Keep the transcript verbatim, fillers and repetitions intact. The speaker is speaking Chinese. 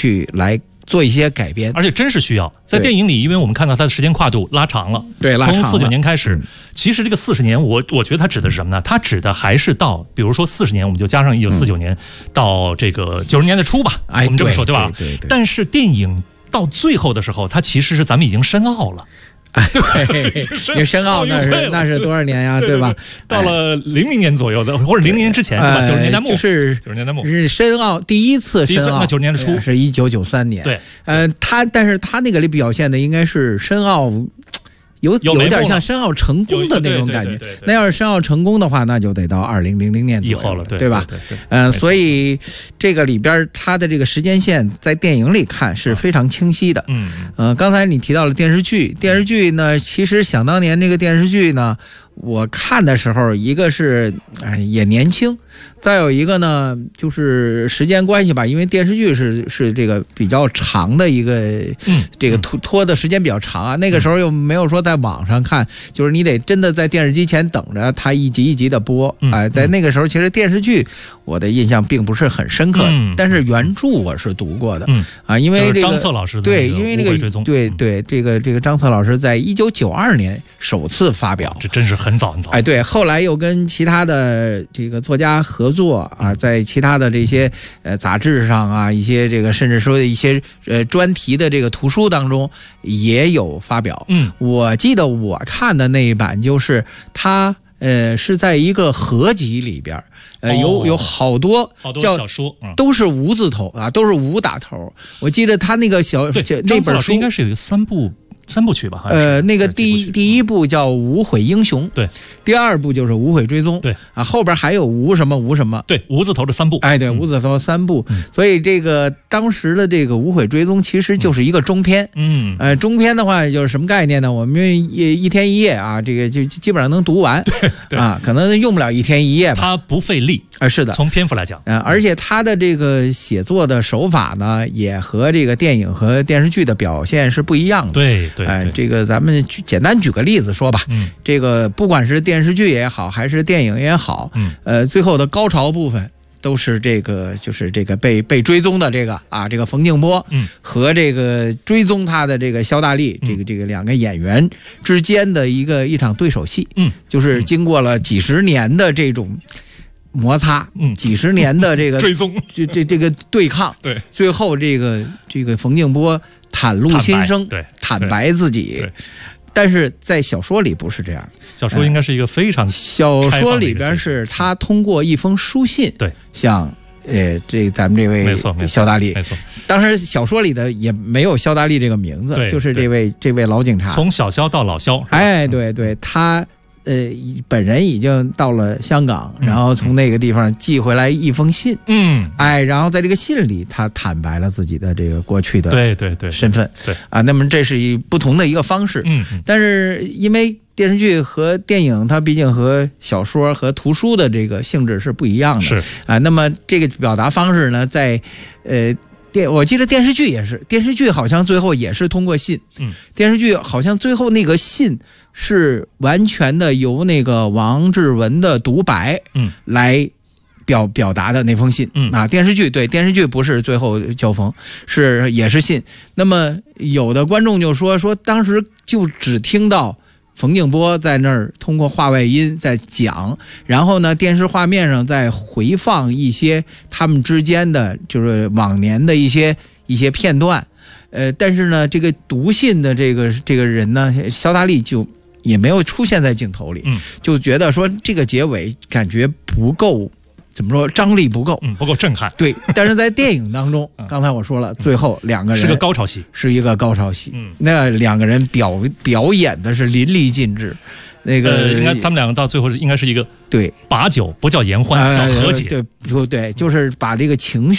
去来做一些改编， 而且真是需要。在电影里，因为我们看到它的时间跨度拉长了， 对，拉长了从四九年开始。 嗯、 其实这个四十年，我我觉得它指的是什么呢？它指的还是到，比如说四十年，我们就加上一九四九年、嗯、到这个九十年的初吧， 哎、 我们这么说 对, 对吧？ 对对对。 但是电影到最后的时候，它其实是咱们已经申奥了。 哎，对，你申奥那是那是多少年呀，对吧？ 到了零零年左右的，或者零零年之前，对吧？九十年代末， 就是九十年代末是申奥第一次申奥， 那九十年的初是一九九三年。 对， 呃，他但是他那个里表现的应该是申奥。有有点像申奥成功的那种感觉，那要是申奥成功的话，那就得到二零零零年左右以后了，对对吧？ 对对对嗯、呃，所以这个里边它的这个时间线在电影里看是非常清晰的。 嗯， 呃，刚才你提到了电视剧，电视剧呢，其实想当年这个电视剧呢，我看的时候，一个是哎也年轻。再有一个呢，就是时间关系吧，因为电视剧是是这个比较长的一个， 嗯， 这个拖拖的时间比较长啊。那个时候又没有说在网上看，就是你得真的在电视机前等着它一集一集的播。哎、呃，在那个时候，其实电视剧我的印象并不是很深刻， 嗯、 但是原著我是读过的。 嗯啊，因为这个张策老师的对，因为这个对对这个这个张策老师在一九九二年首次发表， 这真是很早很早。 哎，对，后来又跟其他的这个作家合作。啊，在其他的这些呃杂志上啊，一些这个甚至说一些呃专题的这个图书当中也有发表。 嗯，我记得我看的那一版就是它呃是在一个合集里边，呃、哦、有有好多好多小说， 嗯、都是无字头啊，都是无打头。我记得他那个小那本书应该是有一个三部。三部曲吧， 呃，那个第一第一部叫《无悔英雄》， 对， 第二部就是《无悔追踪》， 对啊，后边还有无什么无什么， 对，无字头的三部， 哎，对，无字头三部， 嗯、 所以这个当时的这个《无悔追踪》其实就是一个中篇， 嗯， 呃，中篇的话就是什么概念呢？我们一一天一夜啊，这个就基本上能读完， 对，对啊，可能用不了一天一夜吧， 它不费力啊、呃，是的， 从篇幅来讲， 呃，而且他的这个写作的手法呢，也和这个电影和电视剧的表现是不一样的， 对对， 哎、呃，这个咱们简单举个例子说吧， 嗯， 这个不管是电视剧也好，还是电影也好， 嗯， 呃，最后的高潮部分都是这个，就是这个被被追踪的这个啊，这个冯静波， 嗯， 和这个追踪他的这个肖大力， 嗯、 这个这个两个演员之间的一个一场对手戏， 嗯， 就是经过了几十年的这种摩擦， 嗯， 几十年的这个追踪， 这这这个对抗， 对， 最后这个这个冯静波袒露心声， 对， 坦白自己。 对， 但是在小说里不是这样， 小说应该是一个非常、呃、 小说里边是他通过一封书信， 对， 向呃这咱们这位肖大力， 没错， 当时小说里的也没有肖大力这个名字，就是这位这位老警察， 从小肖到老肖， 哎，对对，他。呃，本人已经到了香港，然后从那个地方寄回来一封信， 嗯， 哎，然后在这个信里，他坦白了自己的这个过去的对对对身份， 对啊，那么这是一不同的一个方式， 嗯， 但是因为电视剧和电影，它毕竟和小说和图书的这个性质是不一样的， 是啊，那么这个表达方式呢，在呃。电我记得电视剧也是，电视剧好像最后也是通过信， 嗯， 电视剧好像最后那个信是完全的由那个王志文的独白， 嗯， 来表表达的那封信， 嗯啊，电视剧对电视剧不是最后交锋，是也是信。那么有的观众就说说当时就只听到冯静波在那儿通过话外音在讲，然后呢，电视画面上在回放一些他们之间的就是往年的一些一些片段，呃，但是呢，这个读信的这个这个人呢，肖大力就也没有出现在镜头里， 嗯， 就觉得说这个结尾感觉不够。怎么说？张力不够， 嗯，不够震撼。 对，但是在电影当中，刚才我说了，最后两个人是个高潮戏， 是一个高潮戏。 嗯， 那两个人表表演的是淋漓尽致。那个， 呃、应该他们两个到最后是应该是一个对把酒不叫言欢，呃、叫和解。 对，对，就是把这个情绪。